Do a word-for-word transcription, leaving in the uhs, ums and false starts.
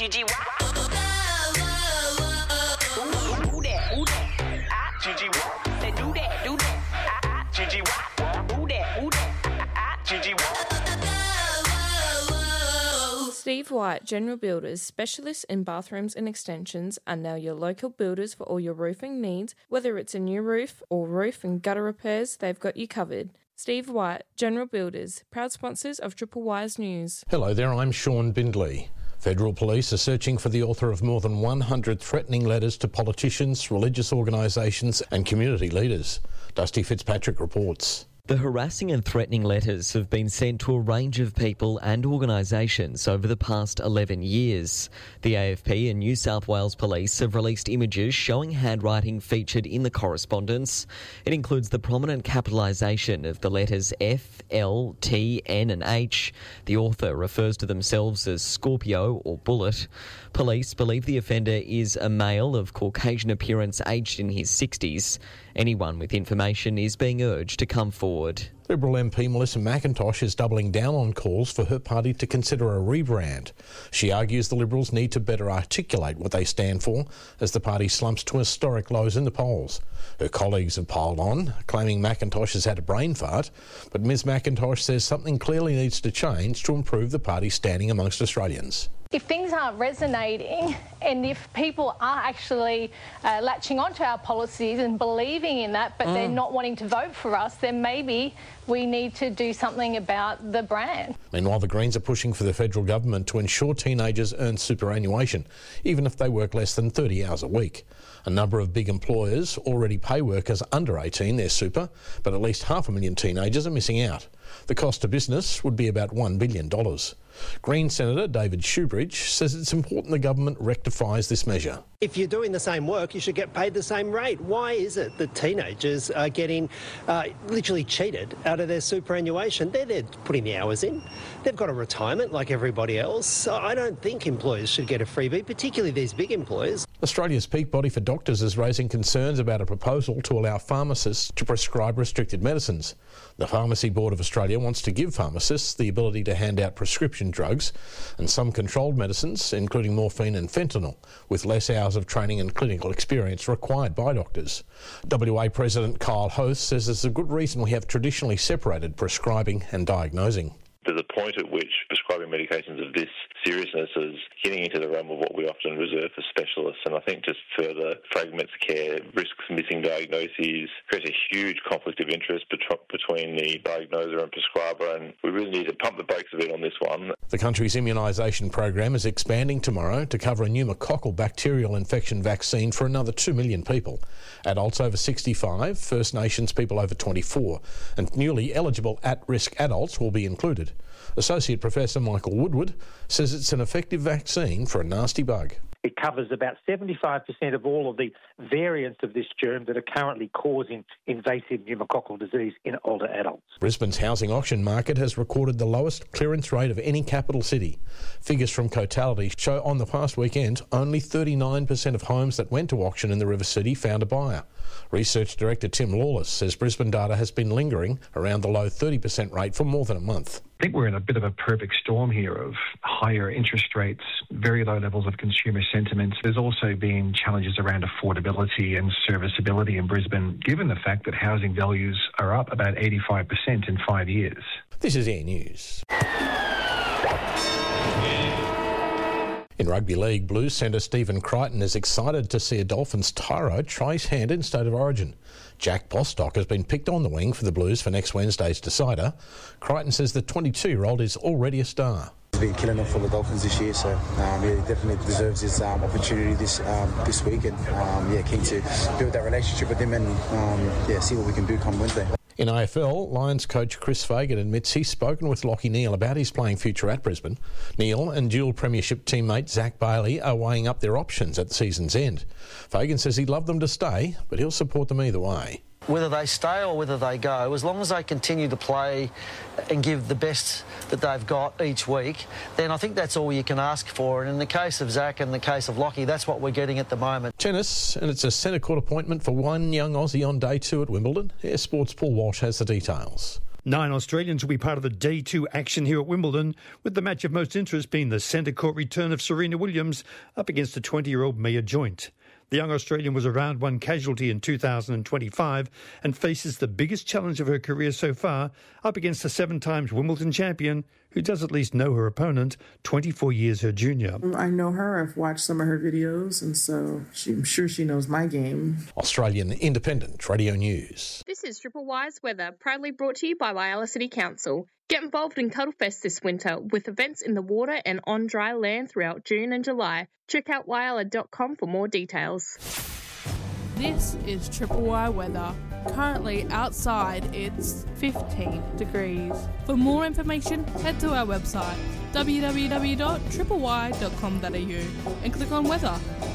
G G what? Who that? Who that? Ah, G G what? Say do that, do that. Ah, ah, G G what? Who that? Who that? Ah, G G what? Steve White General Builders, specialists in bathrooms and extensions, are now your local builders for all your roofing needs. Whether it's a new roof or roof and gutter repairs, they've got you covered. Steve White General Builders, proud sponsors of Triple Wise News. Hello there, I'm Sean Bindley. Federal police are searching for the author of more than one hundred threatening letters to politicians, religious organisations and community leaders. Dusty Fitzpatrick reports. The harassing and threatening letters have been sent to a range of people and organisations over the past eleven years. The A F P and New South Wales Police have released images showing handwriting featured in the correspondence. It includes the prominent capitalisation of the letters F, L, T, N and H. The author refers to themselves as Scorpio or Bullet. Police believe the offender is a male of Caucasian appearance aged in his sixties. Anyone with information is being urged to come forward. Liberal M P Melissa McIntosh is doubling down on calls for her party to consider a rebrand. She argues the Liberals need to better articulate what they stand for as the party slumps to historic lows in the polls. Her colleagues have piled on, claiming McIntosh has had a brain fart, but Ms McIntosh says something clearly needs to change to improve the party's standing amongst Australians. If things aren't resonating and if people are actually uh, latching onto our policies and believing in that, but mm. they're not wanting to vote for us, then maybe we need to do something about the brand. Meanwhile, the Greens are pushing for the federal government to ensure teenagers earn superannuation, even if they work less than thirty hours a week. A number of big employers already pay workers under eighteen their super, but at least half a million teenagers are missing out. The cost to business would be about one billion dollars. Green Senator David Shoebridge says it's important the government rectifies this measure. If you're doing the same work, you should get paid the same rate. Why is it that teenagers are getting uh, literally cheated out of their superannuation? They're there putting the hours in. They've got a retirement like everybody else. So I don't think employers should get a freebie, particularly these big employers. Australia's peak body for doctors is raising concerns about a proposal to allow pharmacists to prescribe restricted medicines. The Pharmacy Board of Australia wants to give pharmacists the ability to hand out prescription drugs and some controlled medicines, including morphine and fentanyl, with less hours of training and clinical experience required by doctors. W A President Kyle Hoth says there's a good reason we have traditionally separated prescribing and diagnosing. There's a point at which prescribing medications of this seriousness is getting into the realm of what we often reserve for specialists, and I think just further fragments care, risks missing diagnoses, creates a huge conflict of interest between the diagnoser and prescriber, and we really need to pump the brakes a bit on this one. The country's immunisation program is expanding tomorrow to cover a pneumococcal bacterial infection vaccine for another two million people. Adults over sixty-five, First Nations people over twenty-four, and newly eligible at-risk adults will be included. Associate Professor Michael Woodward says it's an effective vaccine for a nasty bug. It covers about seventy-five percent of all of the variants of this germ that are currently causing invasive pneumococcal disease in older adults. Brisbane's housing auction market has recorded the lowest clearance rate of any capital city. Figures from Cotality show on the past weekend only thirty-nine percent of homes that went to auction in the River City found a buyer. Research Director Tim Lawless says Brisbane data has been lingering around the low thirty percent rate for more than a month. I think we're in a bit of a perfect storm here of higher interest rates, very low levels of consumer sentiment. There's also been challenges around affordability and serviceability in Brisbane, given the fact that housing values are up about eighty-five percent in five years. This is Air News. In rugby league, Blues centre Stephen Crichton is excited to see a Dolphins tyro try his hand in State of Origin. Jack Bostock has been picked on the wing for the Blues for next Wednesday's decider. Crichton says the twenty-two-year-old is already a star. He's been killing it for the Dolphins this year, so um, he definitely deserves his um, opportunity this um, this week, and um, yeah, keen to build that relationship with him and um, yeah, see what we can do come Wednesday. In A F L, Lions coach Chris Fagan admits he's spoken with Lachie Neale about his playing future at Brisbane. Neale and dual premiership teammate Zach Bailey are weighing up their options at the season's end. Fagan says he'd love them to stay, but he'll support them either way. Whether they stay or whether they go, as long as they continue to play and give the best that they've got each week, then I think that's all you can ask for. And in the case of Zach and the case of Lachie, that's what we're getting at the moment. Tennis, and it's a centre court appointment for one young Aussie on day two at Wimbledon. Air Sports' Paul Walsh has the details. Nine Australians will be part of the Day two action here at Wimbledon, with the match of most interest being the centre court return of Serena Williams up against the twenty-year-old Mia Joint. The young Australian was a round one casualty in two thousand twenty-five and faces the biggest challenge of her career so far, up against a seven times Wimbledon champion who does at least know her opponent, twenty-four years her junior. I know her. I've watched some of her videos, and so she, I'm sure she knows my game. Australian Independent Radio News. This is Triple Y's weather, proudly brought to you by Whyalla City Council. Get involved in Cuddlefest this winter with events in the water and on dry land throughout June and July. Check out whyalla dot com for more details. This is Triple Y weather. Currently outside it's fifteen degrees. For more information, head to our website w w w dot triple y dot com dot a u and click on weather.